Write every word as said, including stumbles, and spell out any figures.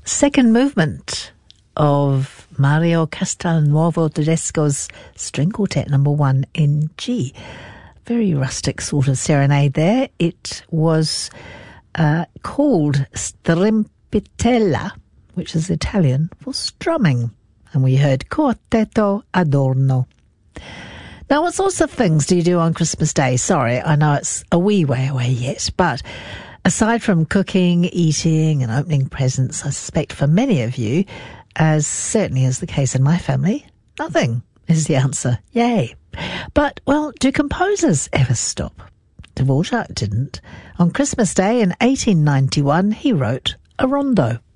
second movement of Mario Castelnuovo Tedesco's String Quartet number one in G. Very rustic sort of serenade there. It was uh, called Strimpitella, which is Italian for strumming. And we heard Quartetto Adorno. Now, what sorts of things do you do on Christmas Day? Sorry, I know it's a wee way away yet, but aside from cooking, eating and opening presents, I suspect for many of you, as certainly is the case in my family, nothing is the answer. Yay. But, well, do composers ever stop? Dvorak didn't. On Christmas Day in eighteen ninety-one, he wrote a rondo.